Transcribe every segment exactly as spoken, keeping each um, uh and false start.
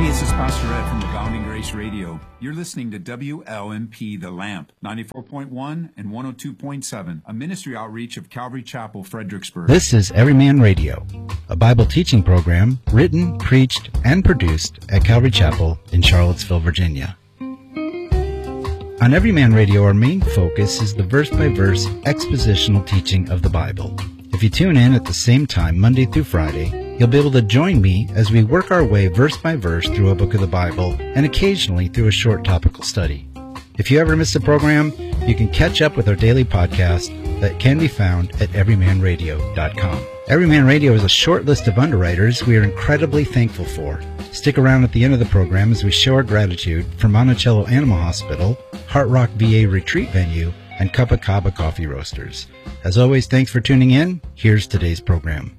Hey, this is Pastor Ed from Abounding Grace Radio. You're listening to W L M P The Lamp, ninety-four point one and one oh two point seven, a ministry outreach of Calvary Chapel, Fredericksburg. This is Everyman Radio, a Bible teaching program written, preached, and produced at Calvary Chapel in Charlottesville, Virginia. On Everyman Radio, our main focus is the verse-by-verse expositional teaching of the Bible. If you tune in at the same time Monday through Friday, you'll be able to join me as we work our way verse by verse through a book of the Bible and occasionally through a short topical study. If you ever miss a program, you can catch up with our daily podcast that can be found at everyman radio dot com. Everyman Radio is a short list of underwriters we are incredibly thankful for. Stick around at the end of the program as we show our gratitude for Monticello Animal Hospital, Heart Rock V A Retreat Venue, and Copacabana Coffee Roasters. As always, thanks for tuning in. Here's today's program.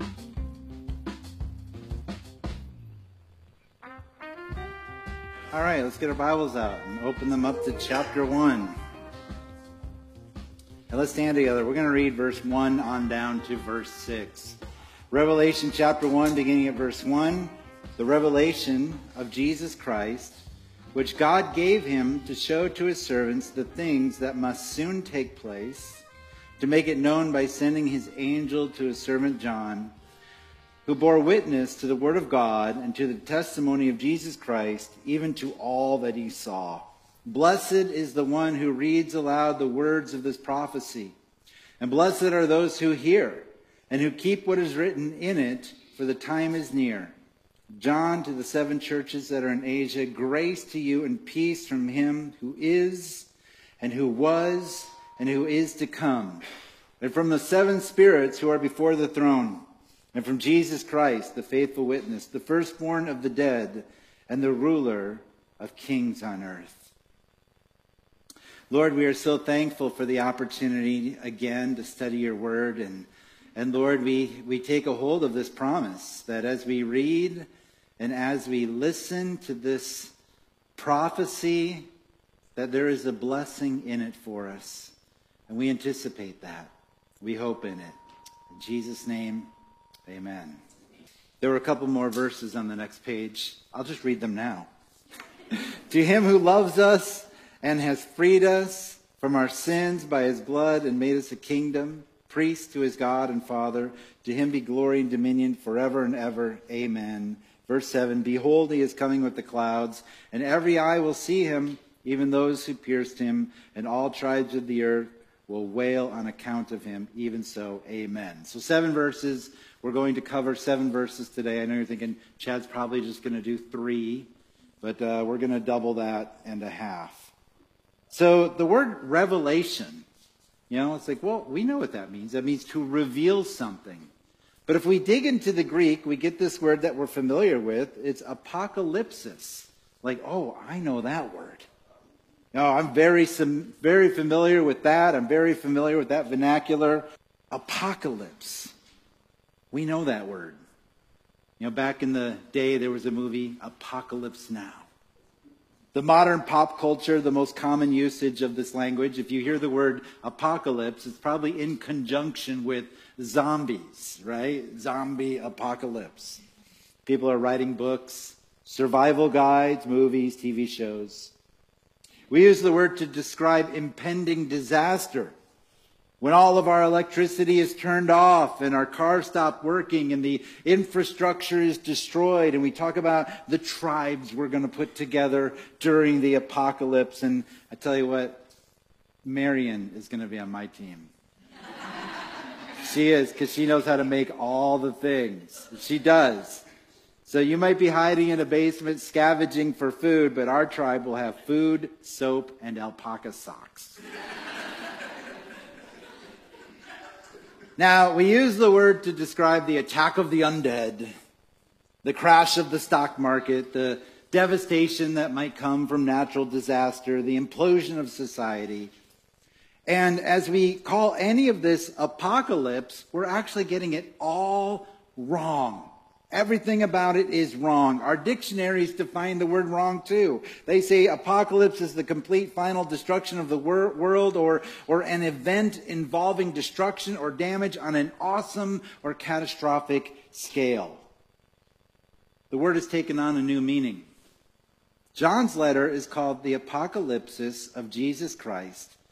All right, let's get our Bibles out and open them up to chapter one. And let's stand together. We're going to read verse one on down to verse six. Revelation chapter one, beginning at verse one. The revelation of Jesus Christ, which God gave him to show to his servants the things that must soon take place, to make it known by sending his angel to his servant John, who bore witness to the word of God and to the testimony of Jesus Christ, even to all that he saw. Blessed is the one who reads aloud the words of this prophecy, and blessed are those who hear and who keep what is written in it, for the time is near. John, to the seven churches that are in Asia, grace to you and peace from him who is, and who was, and who is to come, and from the seven spirits who are before the throne, and from Jesus Christ, the faithful witness, the firstborn of the dead, and the ruler of kings on earth. Lord, we are so thankful for the opportunity again to study your word. And, and Lord, we, we take a hold of this promise that as we read and as we listen to this prophecy, that there is a blessing in it for us. And we anticipate that. We hope in it. In Jesus' name, amen. There were a couple more verses on the next page. I'll just read them now. To him who loves us and has freed us from our sins by his blood and made us a kingdom, priest to his God and Father, to him be glory and dominion forever and ever. Amen. Verse seven, behold, he is coming with the clouds, and every eye will see him, even those who pierced him, and all tribes of the earth will wail on account of him. Even so, amen. So seven verses. We're going to cover seven verses today. I know you're thinking Chad's probably just going to do three, but uh, we're going to double that and a half. So the word revelation, you know, it's like, well, we know what that means. That means to reveal something. But if we dig into the Greek, we get this word that we're familiar with. It's apocalypsis. Like, oh, I know that word. No, I'm very, very familiar with that. I'm very familiar with that vernacular. Apocalypse. We know that word. You know, back in the day, there was a movie, Apocalypse Now. The modern pop culture, the most common usage of this language, if you hear the word apocalypse, it's probably in conjunction with zombies, right? Zombie apocalypse. People are writing books, survival guides, movies, T V shows. We use the word to describe impending disaster. When all of our electricity is turned off and our cars stop working and the infrastructure is destroyed, and we talk about the tribes we're going to put together during the apocalypse. And I tell you what, Marion is going to be on my team. She is, because she knows how to make all the things. She does. So you might be hiding in a basement scavenging for food, but our tribe will have food, soap, and alpaca socks. Now, we use the word to describe the attack of the undead, the crash of the stock market, the devastation that might come from natural disaster, the implosion of society. And as we call any of this apocalypse, we're actually getting it all wrong. Everything about it is wrong. Our dictionaries define the word wrong too. They say apocalypse is the complete final destruction of the wor- world or, or an event involving destruction or damage on an awesome or catastrophic scale. the word has taken on a new meaning. John's letter is called the Apocalypsis of Jesus Christ,